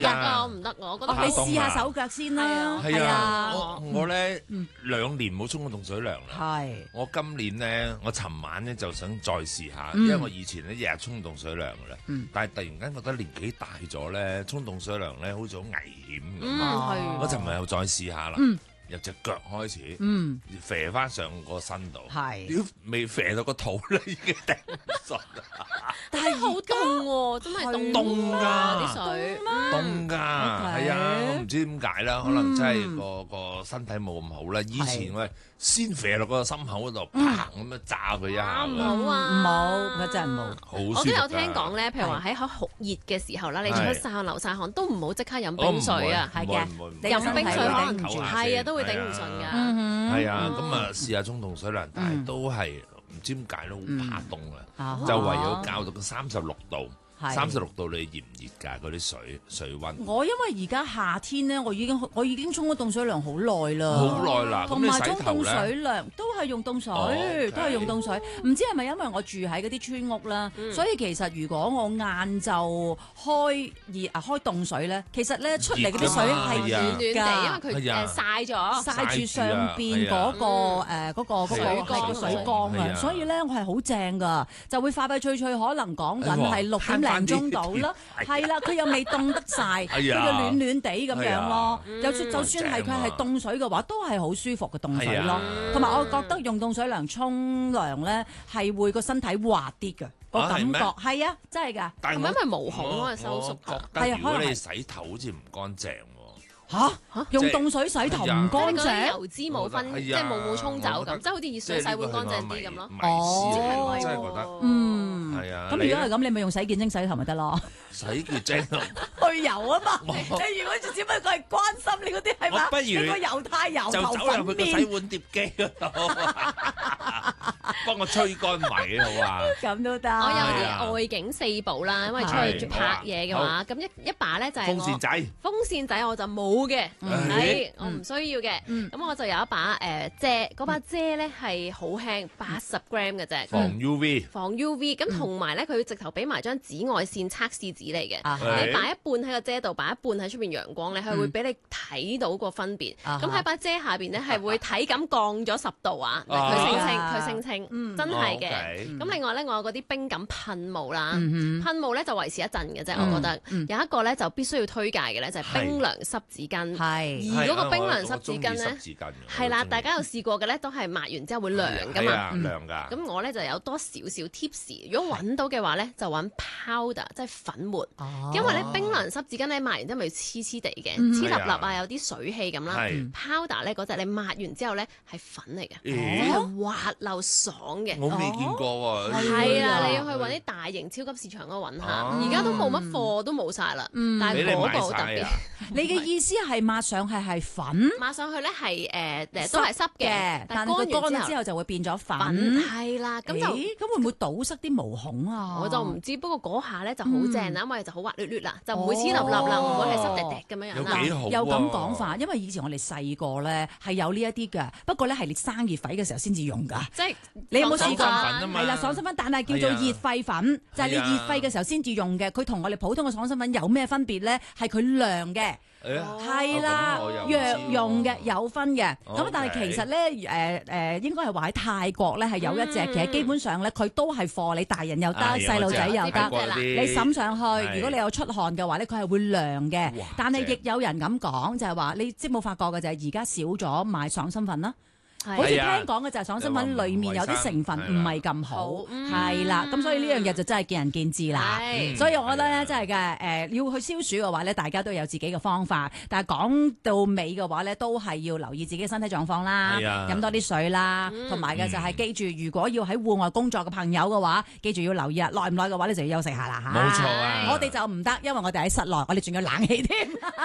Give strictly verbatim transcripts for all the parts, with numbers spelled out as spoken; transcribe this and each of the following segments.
啊，我唔得，我覺得你試下手腳先啦。 係啊， 我我咧兩年冇沖過凍水涼啦。 係。 我今年咧，我尋晚咧就想再試下，因為我以前咧日日沖凍水涼噶啦。但係突然間覺得年紀大咗咧，沖凍水涼咧好似好危險咁。 嗯，係。 我尋日又再試下啦。由隻腳開始，嗯，射翻上個身度，係，屌未射到個肚咧，已經頂唔順啦。 但係好凍喎，真係凍凍㗎啲水， 凍㗎，係啊，我唔知點解啦，可能真係個個身體冇咁好啦。以前我係先射落個心口嗰度，砰咁樣炸佢一下， 唔好啊， 唔好，佢真係唔好。 好舒服。 我都有聽講咧，譬如話喺好酷熱嘅時候啦，你出晒汗流晒汗，都唔好即刻飲冰水啊， 係嘅， 飲冰水可能頂唔住， 係啊，都會頂唔順㗎。 係啊，咁啊試下沖凍水涼，但係都係唔知點解都好怕凍啊，就唯有校到個三十六度。三十六度你熱唔熱㗎？嗰啲水水溫？ 我因為而家夏天咧，我已經我已經沖咗凍水涼好耐啦， 好耐啦。 同埋沖凍水涼都係用凍水，都係用凍水。唔知係咪因為我住喺嗰啲村屋啦，所以其實如果我晏晝開熱啊開凍水咧，其實咧出嚟嗰啲水係熱暖地，因為佢誒曬咗， 曬住上邊嗰個誒嗰個嗰個係個水缸啊，所以咧我係好正㗎，就會快快脆脆，可能講緊係六點零鐘到啦，係啦，佢又未凍得晒，佢就暖暖地咁樣咯。就算就算係佢係凍水嘅話，都係好舒服嘅凍水咯。同埋我覺得用凍水涼沖涼咧，係會個身體滑啲嘅個感覺，係啊，真係㗎。 係咪因為毛孔啊收縮？ 覺得如果你洗頭好似唔乾淨。 吓吓，用凍水洗頭唔乾淨， 油脂冇分，即係冇冇沖走咁，即係好似熱水洗碗乾淨啲咁咯。 哦，真係覺得， 嗯， 係啊。 咁如果係咁，你咪用洗潔精洗頭咪得咯？ 洗潔精去油啊嘛！你如果只不過係關心你嗰啲係嘛？ 不如你個油太油， 就走入去個洗碗碟機嗰度，幫我吹乾埋好啊！ 咁都得。 我有啲外景四寶啦，因為出去拍嘢嘅話，咁一一把咧就係風扇仔。 風扇仔我就冇嘅，係我唔需要嘅。咁我就有一把誒遮，嗰把遮咧係好輕，八十 gram 嘅啫。 防 U V。 防 U V。咁同埋咧，佢直頭俾埋張紫外線測試紙嚟嘅。你擺一半喺個遮度，擺一半喺出邊陽光咧，係會俾你睇到個分別。咁喺把遮下邊咧，係會體感降咗十度啊！佢聲稱，佢聲稱，真係嘅。咁另外咧，我有嗰啲冰感噴霧啦，噴霧咧就維持一陣嘅啫。我覺得有一個咧就必須要推介嘅咧，就係冰涼濕紙巾。係，而嗰個冰涼濕紙巾咧，係啦，大家有試過嘅咧，都係抹完之後會涼噶嘛。 涼㗎。 咁我咧就有多少少 tips，如果揾到嘅話咧，就揾 powder，即係粉末。因為咧冰涼濕紙巾咧抹完之後咪黐黐地嘅，黐立立啊，有啲水氣咁啦。powder 咧嗰隻你抹完之後咧係粉嚟嘅，即係滑溜爽嘅。 我未見過喎。 係啊，你要去揾啲大型超級市場嗰度揾下，而家都冇乜貨，都冇晒啦。但係嗰個特別。 你嘅意思係抹上去係粉？ 抹上去咧係誒誒都係濕嘅，但係乾完之後就會變咗粉。係啦，咁就咁會唔會堵塞啲毛孔啊？ 我就唔知，不過嗰下咧就好正啦，因為就好滑捋捋啦，就唔會黐立立啦，唔會係濕滴滴咁樣樣啦。 有幾好有咁講法，因為以前我哋細個咧係有呢一啲嘅，不過咧係你生熱痱嘅時候先至用㗎。 即係你有冇試過？ 係啦，爽身粉，但係叫做熱痱粉，就係你熱痱嘅時候先至用嘅。佢同我哋普通嘅爽身粉有咩分別咧？係佢涼嘅。係啦，藥用嘅有分嘅，咁但係其實咧，誒誒應該係話喺泰國咧係有一隻，其實基本上咧佢都係貨你大人又得，細路仔又得，你滲上去，如果你有出汗嘅話咧，佢係會涼嘅。但係亦有人咁講，就係話你即冇發覺嘅就係而家少咗買爽身粉啦。好似聽講嘅就係爽身粉裡面有啲成分唔係咁好，係啦，咁所以呢樣嘢就真係見仁見智啦。所以我覺得咧，真係嘅誒，要去消暑嘅話咧，大家都有自己嘅方法。但係講到尾嘅話咧，都係要留意自己嘅身體狀況啦，飲多啲水啦，同埋嘅就係記住，如果要喺戶外工作嘅朋友嘅話，記住要留意啊，耐唔耐嘅話咧就要休息下啦嚇。 冇錯啊！ 我哋就唔得，因為我哋喺室內，我哋仲有冷氣添。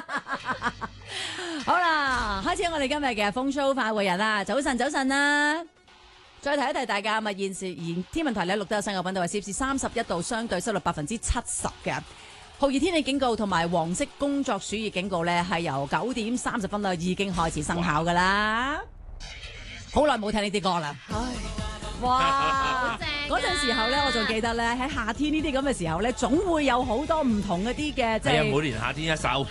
好啦，開始我哋今日嘅風騷快活人啦，早晨早晨啦，再提一提大家，咪現時現天文台咧錄得有新嘅溫度係攝氏三十一度，相對濕度百分之七十嘅酷熱天氣警告同埋黃色工作暑熱警告咧，係由九點三十分啦已經開始生效噶啦。好耐冇聽呢啲歌啦，唉，哇！嗰陣時候咧，我仲記得咧喺夏天呢啲咁嘅時候咧，總會有好多唔同嗰啲嘅，即係每年夏天一首。